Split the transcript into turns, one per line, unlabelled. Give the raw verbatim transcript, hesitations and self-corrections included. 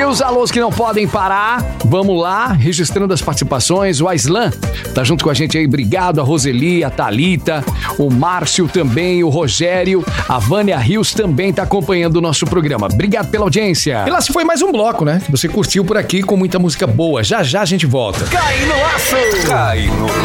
os alôs que não podem parar. Vamos lá, registrando as participações. O Aislan tá junto com a gente aí. Obrigado. A Roseli, a Thalita, o Márcio também, o Rogério, a Vânia Rios também tá acompanhando o nosso programa. Obrigado pela audiência.
E lá se foi mais um bloco, né? Que você curtiu por aqui com muita música boa. Já já a gente volta.
Cai no laço! Cai no